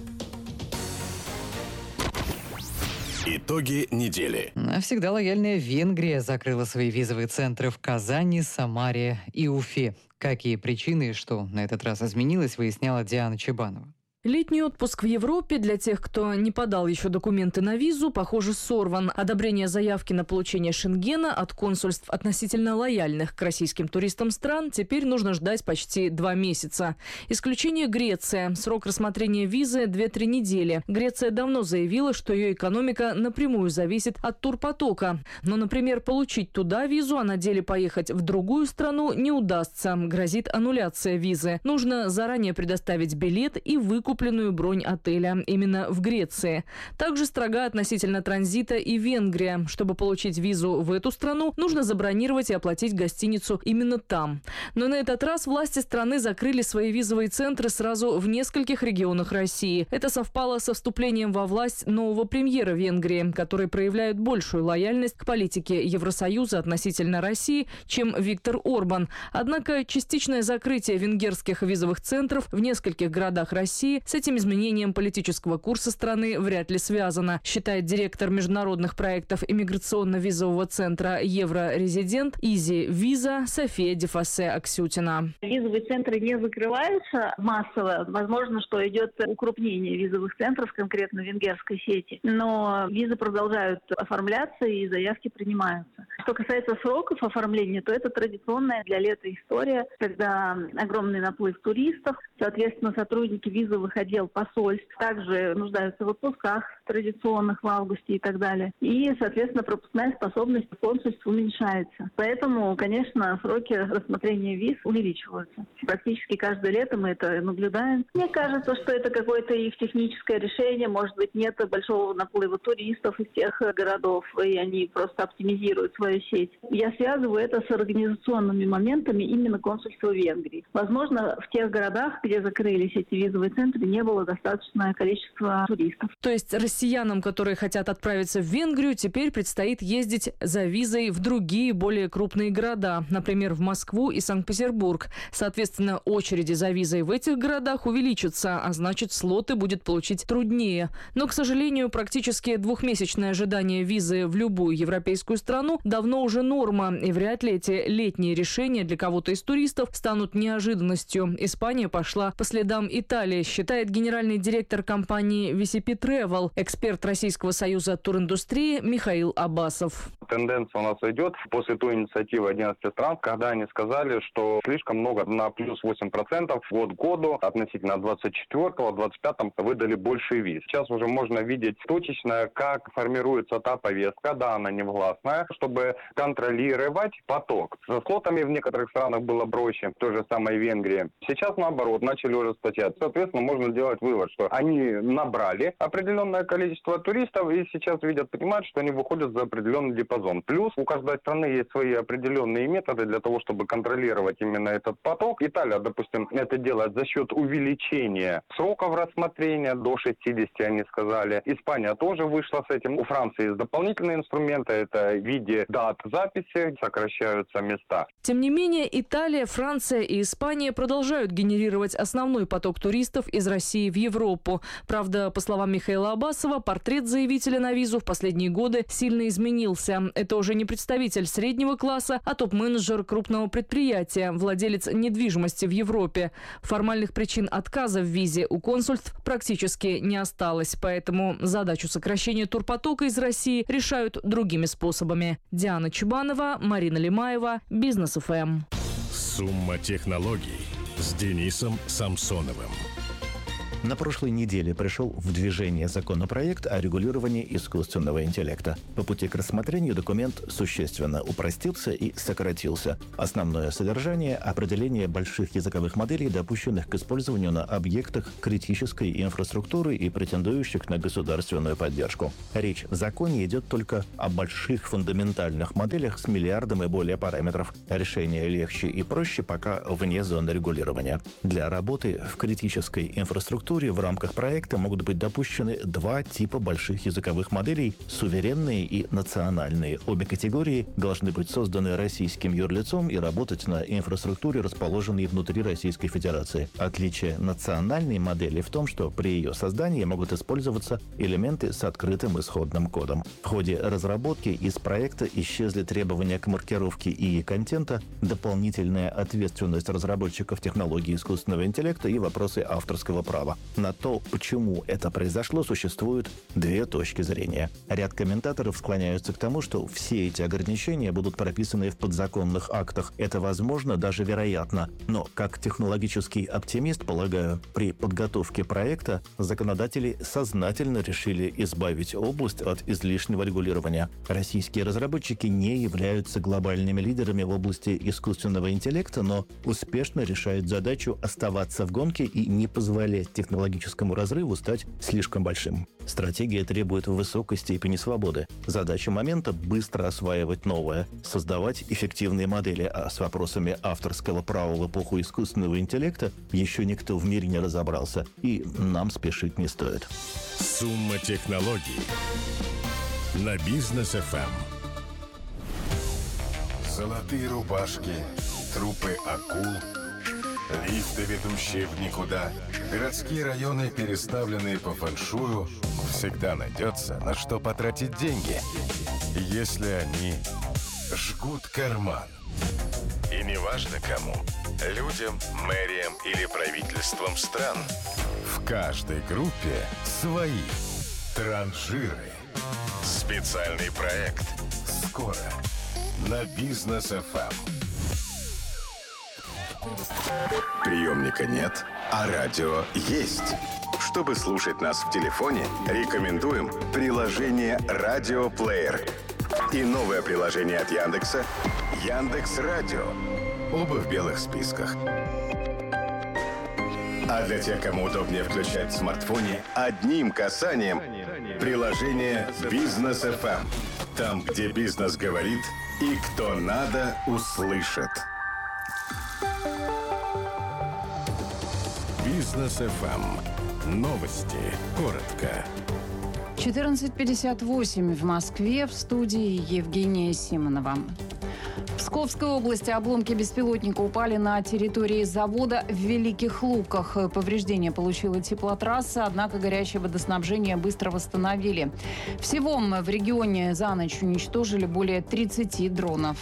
Итоги недели. Навсегда лояльная Венгрия закрыла свои визовые центры в Казани, Самаре и Уфе. Какие причины и что на этот раз изменилось, выясняла Диана Чебанова. Летний отпуск в Европе для тех, кто не подал еще документы на визу, похоже, сорван. Одобрение заявки на получение Шенгена от консульств относительно лояльных к российским туристам стран теперь нужно ждать почти два месяца. Исключение Греция. Срок рассмотрения визы – две-три недели. Греция давно заявила, что ее экономика напрямую зависит от турпотока. Но, например, получить туда визу, а на деле поехать в другую страну не удастся. Грозит аннуляция визы. Нужно заранее предоставить билет и выкуп купленную бронь отеля именно в Греции. Также строга относительно транзита и Венгрия. Чтобы получить визу в эту страну, нужно забронировать и оплатить гостиницу именно там. Но на этот раз власти страны закрыли свои визовые центры сразу в нескольких регионах России. Это совпало со вступлением во власть нового премьера Венгрии, который проявляет большую лояльность к политике Евросоюза относительно России, чем Виктор Орбан. Однако частичное закрытие венгерских визовых центров в нескольких городах России с этим изменением политического курса страны вряд ли связано, считает директор международных проектов иммиграционно-визового центра «Еврорезидент» Изи Виза София Дефасе Аксютина. Визовые центры не закрываются массово. Возможно, что идет укрупнение визовых центров, конкретно венгерской сети. Но визы продолжают оформляться и заявки принимаются. Что касается сроков оформления, то это традиционная для лета история, когда огромный наплыв туристов, соответственно, сотрудники визовых отдел посольств также нуждаются в отпусках традиционных в августе и так далее. И, соответственно, пропускная способность консульств уменьшается. Поэтому, конечно, сроки рассмотрения виз увеличиваются. Практически каждое лето мы это наблюдаем. Мне кажется, что это какое-то их техническое решение. Может быть, нет большого наплыва туристов из тех городов, и они просто оптимизируют свою сеть. Я связываю это с организационными моментами именно консульства Венгрии. Возможно, в тех городах, где закрылись эти визовые центры, не было достаточное количество туристов. То есть россиянам, которые хотят отправиться в Венгрию, теперь предстоит ездить за визой в другие более крупные города, например, в Москву и Санкт-Петербург. Соответственно, очереди за визой в этих городах увеличатся, а значит, слоты будет получить труднее. Но, к сожалению, практически двухмесячное ожидание визы в любую европейскую страну давно уже норма, и вряд ли эти летние решения для кого-то из туристов станут неожиданностью. Испания пошла по следам Италии, считает генеральный директор компании ви си пи Travel, эксперт Российского союза туриндустрии Михаил Абасов. Тенденция у нас идет после той инициативы одиннадцати стран, когда они сказали, что слишком много, на плюс восемь процентов год к году относительно двадцать четвёртого — двадцать пятого выдали больше виз. Сейчас уже можно видеть точечно, как формируется та повестка, да, она невгласная, чтобы контролировать поток. Со слотами в некоторых странах было проще, в той же самой Венгрии. Сейчас, наоборот, начали ужесточать. Соответственно, можно делать вывод, что они набрали определенное количество туристов и сейчас видят, понимают, что они выходят за определенный диапазон. Плюс у каждой страны есть свои определенные методы для того, чтобы контролировать именно этот поток. Италия, допустим, это делает за счет увеличения сроков рассмотрения до шестидесяти, они сказали. Испания тоже вышла с этим. У Франции есть дополнительные инструменты. Это в виде дат записи, сокращаются места. Тем не менее, Италия, Франция и Испания продолжают генерировать основной поток туристов из России в Европу. Правда, по словам Михаила Аббасова, портрет заявителя на визу в последние годы сильно изменился. Это уже не представитель среднего класса, а топ-менеджер крупного предприятия, владелец недвижимости в Европе. Формальных причин отказа в визе у консульств практически не осталось, поэтому задачу сокращения турпотока из России решают другими способами. Диана Чубанова, Марина Лимаева, Бизнес эф эм. Сумма технологий с Денисом Самсоновым. На прошлой неделе пришел в движение законопроект о регулировании искусственного интеллекта. По пути к рассмотрению документ существенно упростился и сократился. Основное содержание – определение больших языковых моделей, допущенных к использованию на объектах критической инфраструктуры и претендующих на государственную поддержку. Речь в законе идет только о больших фундаментальных моделях с миллиардом и более параметров. Решение легче и проще, пока вне зоны регулирования. Для работы в критической инфраструктуре в рамках проекта могут быть допущены два типа больших языковых моделей – суверенные и национальные. Обе категории должны быть созданы российским юрлицом и работать на инфраструктуре, расположенной внутри Российской Федерации. Отличие национальной модели в том, что при ее создании могут использоваться элементы с открытым исходным кодом. В ходе разработки из проекта исчезли требования к маркировке и контента, дополнительная ответственность разработчиков технологий искусственного интеллекта и вопросы авторского права. На то, почему это произошло, существуют две точки зрения. Ряд комментаторов склоняются к тому, что все эти ограничения будут прописаны в подзаконных актах. Это возможно, даже вероятно. Но, как технологический оптимист, полагаю, при подготовке проекта законодатели сознательно решили избавить область от излишнего регулирования. Российские разработчики не являются глобальными лидерами в области искусственного интеллекта, но успешно решают задачу оставаться в гонке и не позволять технологическому разрыву стать слишком большим. Стратегия требует высокой степени свободы. Задача момента – быстро осваивать новое, создавать эффективные модели, а с вопросами авторского права в эпоху искусственного интеллекта еще никто в мире не разобрался, и нам спешить не стоит. Сумма технологий на Бизнес эф эм. Золотые рубашки, трупы акул, лифты, ведущие в никуда, городские районы, переставленные по фэншую. Всегда найдется, на что потратить деньги, если они жгут карман. И неважно кому – людям, мэриям или правительствам стран. В каждой группе свои транжиры. Специальный проект скоро на Бизнес эф эм. Приемника нет, а радио есть. Чтобы слушать нас в телефоне, рекомендуем приложение «Радиоплеер» и новое приложение от Яндекса «Яндекс.Радио». Оба в белых списках. А для тех, кому удобнее включать в смартфоне, одним касанием приложение «Бизнес эф эм». Там, где бизнес говорит и кто надо, услышит. Бизнес эф эм. Новости. Коротко. четырнадцать пятьдесят восемь в Москве, в студии Евгения Симонова. В Псковской области обломки беспилотника упали на территории завода в Великих Луках. Повреждения получила теплотрасса, однако горячее водоснабжение быстро восстановили. Всего в регионе за ночь уничтожили более тридцати дронов.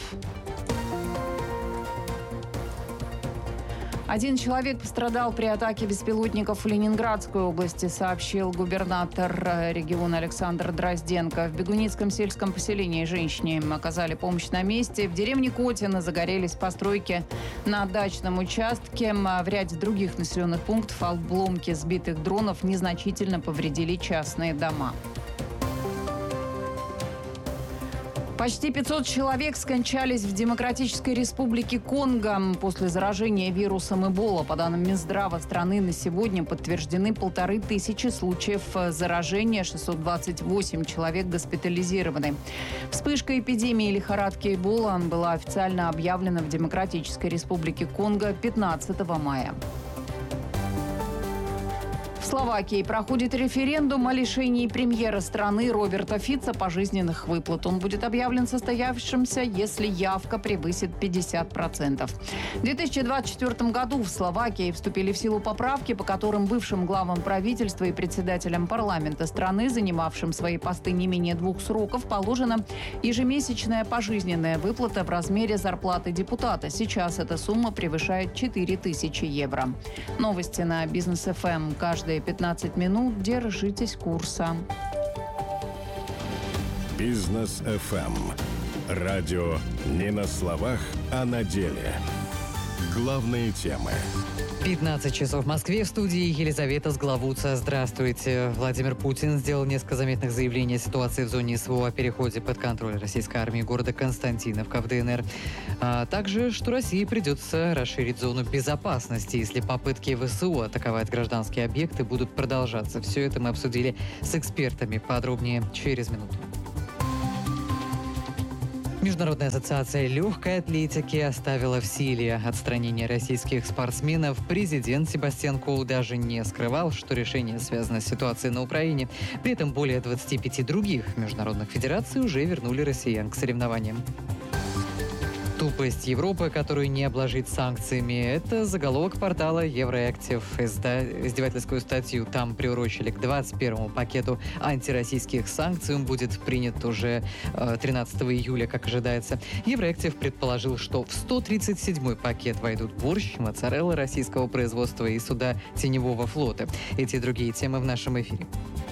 Один человек пострадал при атаке беспилотников в Ленинградской области, сообщил губернатор региона Александр Дрозденко. В Бегуницком сельском поселении женщине оказали помощь на месте. В деревне Котино загорелись постройки на дачном участке. В ряде других населенных пунктов обломки сбитых дронов незначительно повредили частные дома. Почти пятьсот человек скончались в Демократической Республике Конго после заражения вирусом Эбола. По данным Минздрава страны, на сегодня подтверждены полторы тысячи случаев заражения, шестьсот двадцать восемь человек госпитализированы. Вспышка эпидемии лихорадки Эбола была официально объявлена в Демократической Республике Конго пятнадцатого мая. В Словакии проходит референдум о лишении премьера страны Роберта Фица пожизненных выплат. Он будет объявлен состоявшимся, если явка превысит пятьдесят процентов. В две тысячи двадцать четвёртом году в Словакии вступили в силу поправки, по которым бывшим главам правительства и председателям парламента страны, занимавшим свои посты не менее двух сроков, положена ежемесячная пожизненная выплата в размере зарплаты депутата. Сейчас эта сумма превышает четыре тысячи евро. Новости на Бизнес эф эм. Каждые пятнадцать минут. Держитесь курса. Бизнес эф эм. Радио не на словах, а на деле. Главные темы. пятнадцать часов в Москве. В студии Елизавета Сглавуца. Здравствуйте. Владимир Путин сделал несколько заметных заявлений о ситуации в зоне СВО, о переходе под контроль российской армии города Константиновка в дэ эн эр. А также, что России придется расширить зону безопасности, если попытки вэ эс у атаковать гражданские объекты будут продолжаться. Все это мы обсудили с экспертами. Подробнее через минуту. Международная ассоциация легкой атлетики оставила в силе отстранение российских спортсменов. Президент Себастьян Коу даже не скрывал, что решение связано с ситуацией на Украине. При этом более двадцати пяти других международных федераций уже вернули россиян к соревнованиям. Тупость Европы, которую не обложить санкциями, это заголовок портала Евроактив. Изда... Издевательскую статью там приурочили к двадцать первому пакету антироссийских санкций. Он будет принят уже э, тринадцатого июля, как ожидается. Евроактив предположил, что в сто тридцать седьмой пакет войдут борщ, моцарелла российского производства и суда теневого флота. Эти и другие темы в нашем эфире.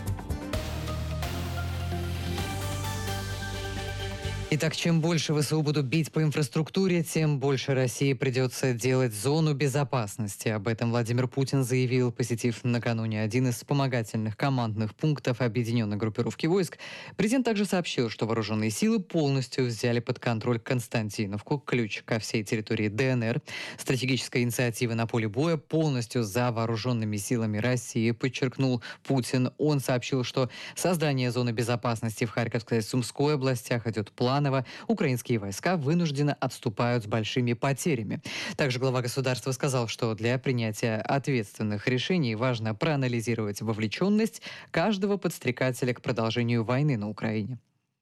Итак, чем больше вэ эс у будут бить по инфраструктуре, тем больше России придется делать зону безопасности. Об этом Владимир Путин заявил, посетив накануне один из вспомогательных командных пунктов объединенной группировки войск. Президент также сообщил, что вооруженные силы полностью взяли под контроль Константиновку, ключ ко всей территории дэ эн эр. Стратегическая инициатива на поле боя полностью за вооруженными силами России, подчеркнул Путин. Он сообщил, что создание зоны безопасности в Харьковской и Сумской областях идет планово. Украинские войска вынужденно отступают с большими потерями. Также глава государства сказал, что для принятия ответственных решений важно проанализировать вовлеченность каждого подстрекателя к продолжению войны на Украине.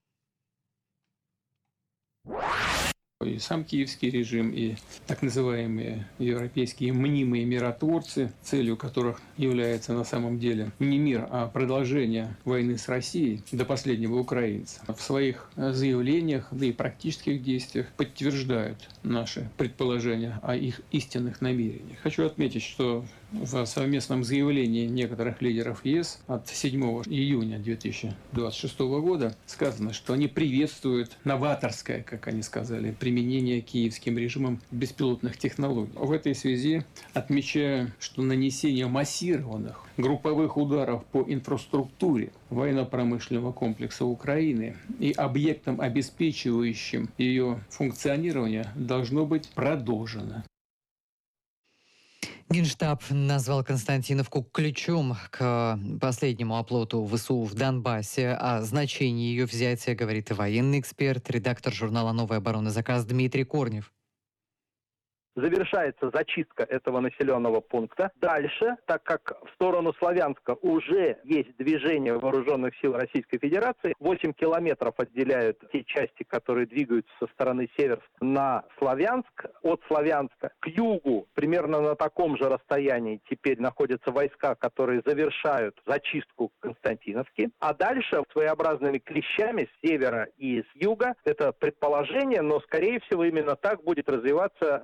И сам киевский режим, и так называемые европейские мнимые миротворцы, целью которых является на самом деле не мир, а продолжение войны с Россией до последнего украинца, в своих заявлениях, да и практических действиях подтверждают наши предположения о их истинных намерениях. Хочу отметить, что в совместном заявлении некоторых лидеров ЕС от седьмого июня две тысячи двадцать шестого года сказано, что они приветствуют новаторское, как они сказали, применение киевским режимом беспилотных технологий. В этой связи отмечаю, что нанесение массированных групповых ударов по инфраструктуре военно-промышленного комплекса Украины и объектам, обеспечивающим ее функционирование, должно быть продолжено. Генштаб назвал Константиновку ключом к последнему оплоту вэ эс у в Донбассе. О значении ее взятия говорит и военный эксперт, редактор журнала «Новый оборонный заказ» Дмитрий Корнев. Завершается зачистка этого населенного пункта. Дальше, так как в сторону Славянска уже есть движение вооруженных сил Российской Федерации, восемь километров отделяют те части, которые двигаются со стороны Северска на Славянск. От Славянска к югу, примерно на таком же расстоянии, теперь находятся войска, которые завершают зачистку Константиновки. А дальше своеобразными клещами с севера и с юга, это предположение, но скорее всего именно так будет развиваться битва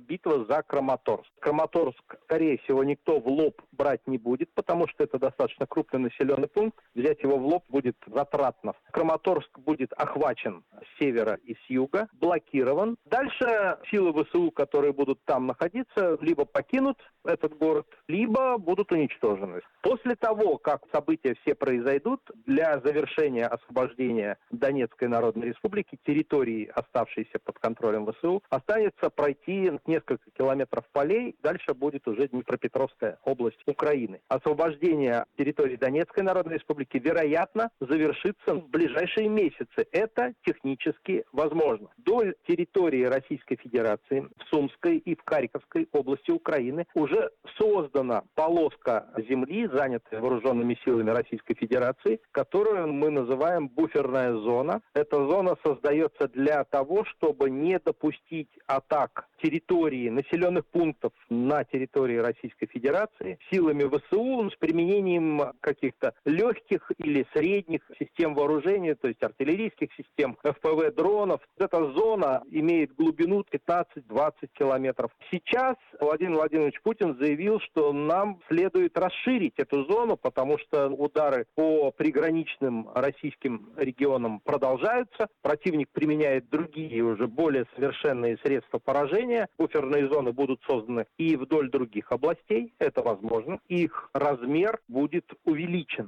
болею за Краматорск. Краматорск, скорее всего, никто в лоб брать не будет, потому что это достаточно крупный населенный пункт. Взять его в лоб будет затратно. Краматорск будет охвачен с севера и с юга, блокирован. Дальше силы ВСУ, которые будут там находиться, либо покинут этот город, либо будут уничтожены. После того, как события все произойдут, для завершения освобождения Донецкой Народной Республики, территории, оставшейся под контролем ВСУ, останется пройти несколько километров полей, дальше будет уже Днепропетровская область Украины. Освобождение территории Донецкой Народной Республики, вероятно, завершится в ближайшие месяцы. Это технически возможно. До территории Российской Федерации в Сумской и в Харьковской области Украины уже создана полоска земли, занятая вооруженными силами Российской Федерации, которую мы называем буферная зона. Эта зона создается для того, чтобы не допустить атак территории, населенных пунктов на территории Российской Федерации силами ВСУ с применением каких-то легких или средних систем вооружения, то есть артиллерийских систем, эф пэ вэ дронов. Эта зона имеет глубину пятнадцать-двадцать километров. Сейчас Владимир Владимирович Путин заявил, что нам следует расширить эту зону, потому что удары по приграничным российским регионам продолжаются. Противник применяет другие, уже более совершенные средства поражения. Буферные зоны будут созданы и вдоль других областей. Это возможно. Их размер будет увеличен.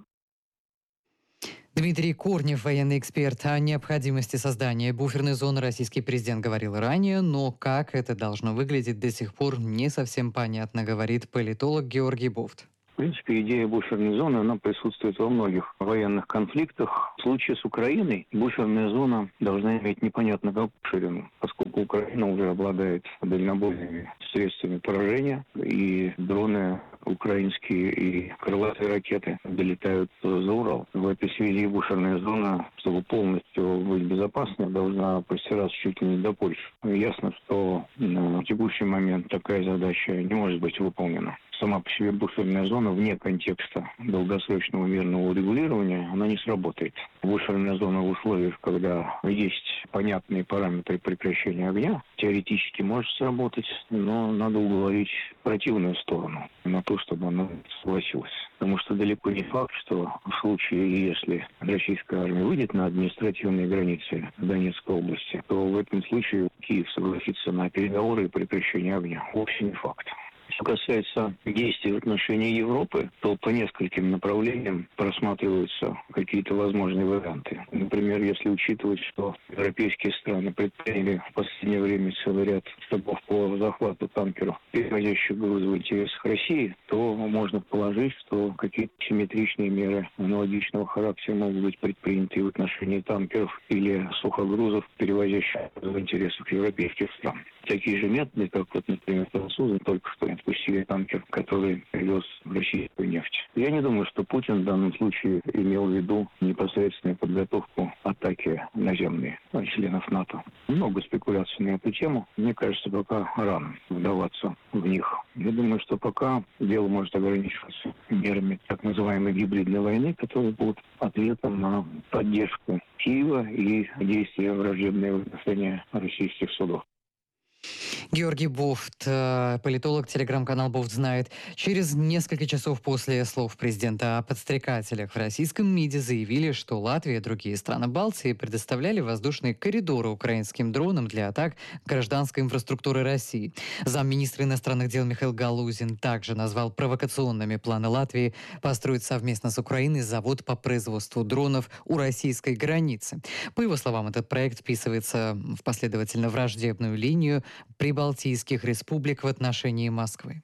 Дмитрий Корнев, военный эксперт. О необходимости создания буферной зоны российский президент говорил ранее, но как это должно выглядеть, до сих пор не совсем понятно, говорит политолог Георгий Бофт. В принципе, идея буферной зоны, она присутствует во многих военных конфликтах. В случае с Украиной буферная зона должна иметь непонятно какую ширину, поскольку Украина уже обладает дальнобойными средствами поражения, и дроны украинские и крылатые ракеты долетают за Урал. В этой связи буферная зона, чтобы полностью быть безопасной, должна простираться чуть ли не до Польши. Ясно, что на текущий момент такая задача не может быть выполнена. Сама по себе буферная зона вне контекста долгосрочного мирного урегулирования, она не сработает. Буферная зона в условиях, когда есть понятные параметры прекращения огня, теоретически может сработать, но надо уговорить противную сторону на то, чтобы она согласилась. Потому что далеко не факт, что в случае, если российская армия выйдет на административные границы Донецкой области, то в этом случае Киев согласится на переговоры и прекращение огня. Вовсе не факт. Что касается действий в отношении Европы, то по нескольким направлениям просматриваются какие-то возможные варианты. Например, если учитывать, что европейские страны предприняли в последнее время целый ряд шагов по захвату танкеров, перевозящих грузы в интересах России, то можно положить, что какие-то симметричные меры аналогичного характера могут быть предприняты в отношении танкеров или сухогрузов, перевозящих в интересах европейских стран. Такие же методы, как, вот, например, французы только что отпустили танкер, который привез российскую нефть. Я не думаю, что Путин в данном случае имел в виду непосредственную подготовку атаки наземной членов НАТО. Много спекуляций на эту тему. Мне кажется, пока рано вдаваться в них. Я думаю, что пока дело может ограничиваться мерами так называемой гибридной войны, которые будут ответом на поддержку Киева и действия враждебные в отношении российских судов. Георгий Бофт, политолог, телеграм-канал «Бофт знает». Через несколько часов после слов президента о подстрекателях в российском МИДе заявили, что Латвия и другие страны Балтии предоставляли воздушные коридоры украинским дронам для атак гражданской инфраструктуры России. Замминистра иностранных дел Михаил Галузин также назвал провокационными планы Латвии построить совместно с Украиной завод по производству дронов у российской границы. По его словам, этот проект вписывается в последовательно враждебную линию прибалтийских республик в отношении Москвы.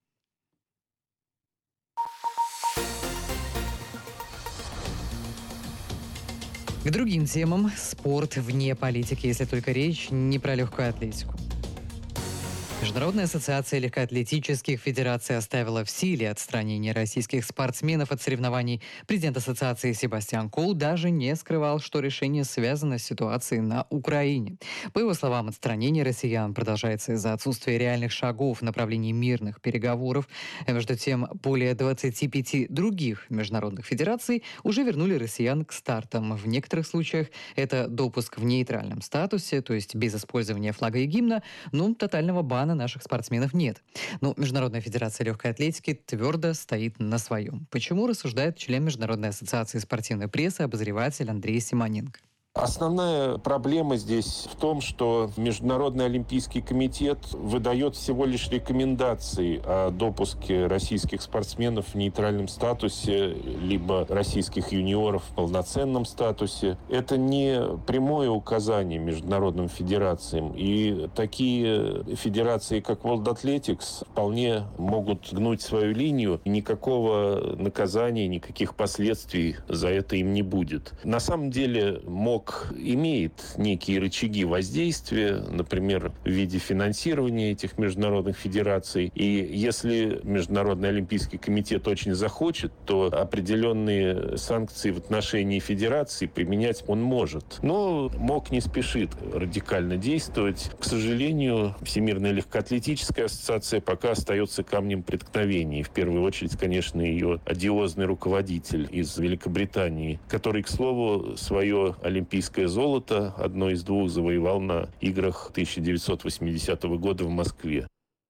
К другим темам. Спорт вне политики, если только речь не про легкую атлетику. Международная ассоциация легкоатлетических федераций оставила в силе отстранение российских спортсменов от соревнований. Президент ассоциации Себастьян Коу даже не скрывал, что решение связано с ситуацией на Украине. По его словам, отстранение россиян продолжается из-за отсутствия реальных шагов в направлении мирных переговоров. Между тем, более двадцати пяти других международных федераций уже вернули россиян к стартам. В некоторых случаях это допуск в нейтральном статусе, то есть без использования флага и гимна, но тотального бана плана наших спортсменов нет. Но Международная федерация легкой атлетики твердо стоит на своем. Почему, рассуждает член Международной ассоциации спортивной прессы, обозреватель Андрей Симоненко. Основная проблема здесь в том, что Международный олимпийский комитет выдает всего лишь рекомендации о допуске российских спортсменов в нейтральном статусе, либо российских юниоров в полноценном статусе. Это не прямое указание международным федерациям. И такие федерации, как World Athletics, вполне могут гнуть свою линию. И никакого наказания, никаких последствий за это им не будет. На самом деле, МОК имеет некие рычаги воздействия, например, в виде финансирования этих международных федераций. И если Международный олимпийский комитет очень захочет, то определенные санкции в отношении федерации применять он может. Но МОК не спешит радикально действовать. К сожалению, Всемирная легкоатлетическая ассоциация пока остается камнем преткновения. В первую очередь, конечно, ее одиозный руководитель из Великобритании, который, к слову, свое олимпийское золото, одно из двух, завоевал на играх тысяча девятьсот восьмидесятого года в Москве.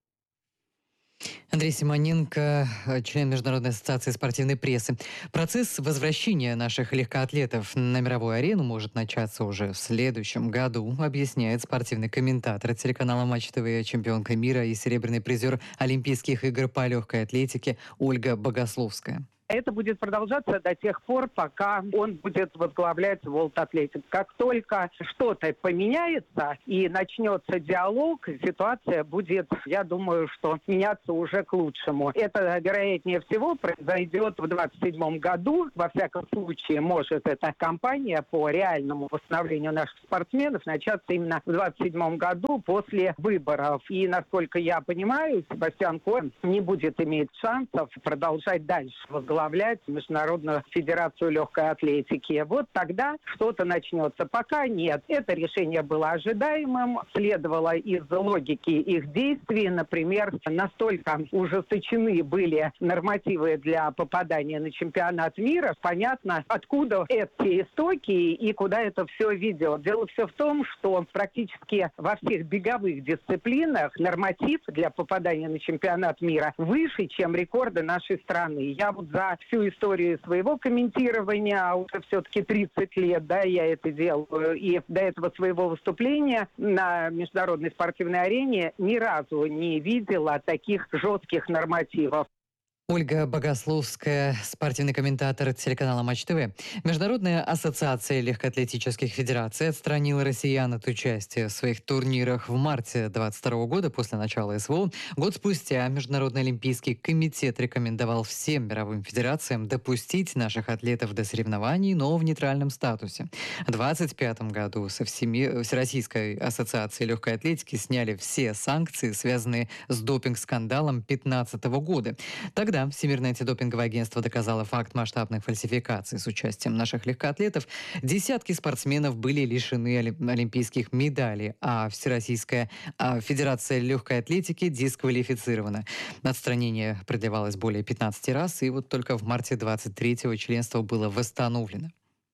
Андрей Симоненко, член Международной ассоциации спортивной прессы. Процесс возвращения наших легкоатлетов на мировую арену может начаться уже в следующем году, объясняет спортивный комментатор телеканала Матч ТВ, чемпионка мира и серебряный призер Олимпийских игр по легкой атлетике Ольга Богословская. Это будет продолжаться до тех пор, пока он будет возглавлять World Athletics. Как только что-то поменяется и начнется диалог, ситуация будет, я думаю, что меняться уже к лучшему. Это, вероятнее всего, произойдет в двадцать седьмом году. Во всяком случае, может эта кампания по реальному восстановлению наших спортсменов начаться именно в двадцать седьмом году после выборов. И, насколько я понимаю, Себастьян Коэн не будет иметь шансов продолжать дальше возглавлять Международную федерацию легкой атлетики. Вот тогда что-то начнется. Пока нет. Это решение было ожидаемым, следовало из логики их действий. Например, настолько ужесточены были нормативы для попадания на чемпионат мира. Понятно, откуда эти истоки и куда это все ведет. Дело все в том, что практически во всех беговых дисциплинах норматив для попадания на чемпионат мира выше, чем рекорды нашей страны. Я вот за всю историю своего комментирования, а уже все-таки тридцать лет, да, я это делаю, и до этого своего выступления на международной спортивной арене ни разу не видела таких жестких нормативов. Ольга Богословская, спортивный комментатор телеканала Матч ТВ. Международная ассоциация легкоатлетических федераций отстранила россиян от участия в своих турнирах в марте двадцать второго года после начала СВО. Год спустя Международный олимпийский комитет рекомендовал всем мировым федерациям допустить наших атлетов до соревнований, но в нейтральном статусе. В двадцать пятом году со Всеми... Всероссийской ассоциации легкой атлетики сняли все санкции, связанные с допинг-скандалом две тысячи пятнадцатого года. Тогда Всемирное антидопинговое агентство доказало факт масштабных фальсификаций с участием наших легкоатлетов. Десятки спортсменов были лишены олимпийских медалей, а Всероссийская федерация легкой атлетики дисквалифицирована. Отстранение продлевалось более пятнадцати раз, и вот только в марте двадцать третьего членство было восстановлено.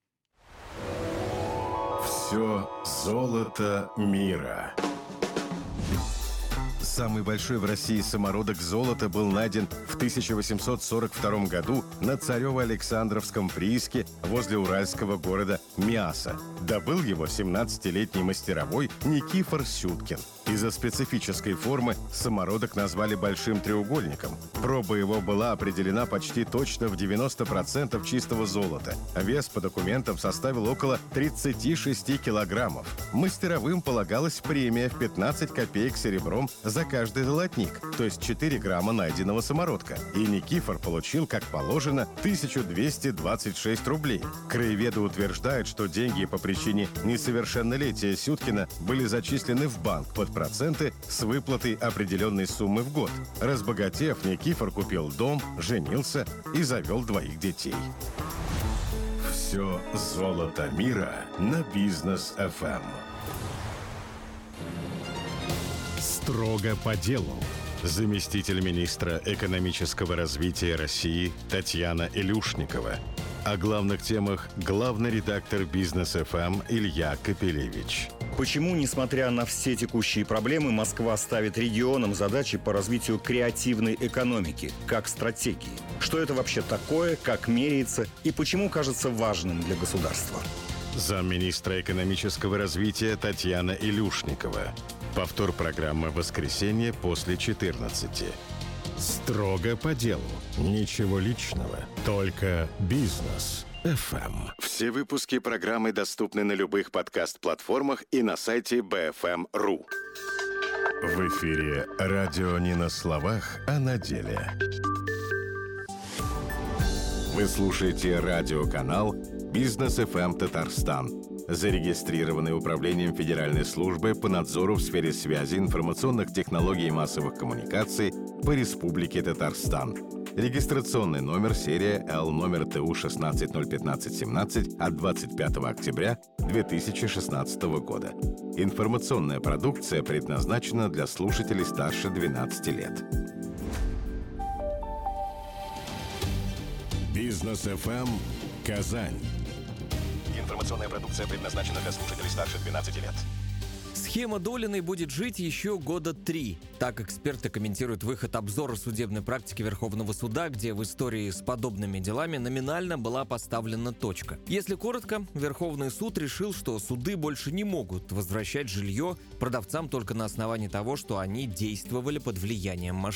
Все золото мира. Самый большой в России самородок золота был найден в тысяча восемьсот сорок втором году на Царево-Александровском прииске возле уральского города Миаса. Добыл его семнадцатилетний мастеровой Никифор Сюткин. Из-за специфической формы самородок назвали большим треугольником. Проба его была определена почти точно в девяносто процентов чистого золота. Вес по документам составил около тридцати шести килограммов. Мастеровым полагалась премия в пятнадцать копеек серебром за каждый золотник, то есть четыре грамма найденного самородка. И Никифор получил, как положено, тысячу двести двадцать шесть рублей. Краеведы утверждают, что деньги по причине несовершеннолетия Сюткина были зачислены в банк под проценты с выплатой определенной суммы в год. Разбогатев, Никифор купил дом, женился и завел двоих детей. Все золото мира на Бизнес эф эм. Строго по делу. Заместитель министра экономического развития России Татьяна Илюшникова. О главных темах главный редактор Бизнес эф эм Илья Капелевич. Почему, несмотря на все текущие проблемы, Москва ставит регионам задачи по развитию креативной экономики, как стратегии? Что это вообще такое, как меряется и почему кажется важным для государства? Замминистра экономического развития Татьяна Илюшникова. Повтор программы в воскресенье после четырнадцати. Строго по делу. Ничего личного. Только бизнес. эф эм. Все выпуски программы доступны на любых подкаст-платформах и на сайте би эф эм точка ру. В эфире радио не на словах, а на деле. Вы слушаете радиоканал «Бизнес эф эм Татарстан», зарегистрированный Управлением Федеральной службы по надзору в сфере связи, информационных технологий и массовых коммуникаций по Республике Татарстан. Регистрационный номер серия Л номер ТУ шестнадцать ноль пятнадцать семнадцать от двадцать пятого октября две тысячи шестнадцатого года. Информационная продукция предназначена для слушателей старше двенадцати лет. Бизнес эф эм Казань. Информационная продукция предназначена для слушателей старше двенадцати лет. Схема Долиной будет жить еще года три. Так эксперты комментируют выход обзора судебной практики Верховного суда, где в истории с подобными делами номинально была поставлена точка. Если коротко, Верховный суд решил, что суды больше не могут возвращать жилье продавцам только на основании того, что они действовали под влиянием мошенников.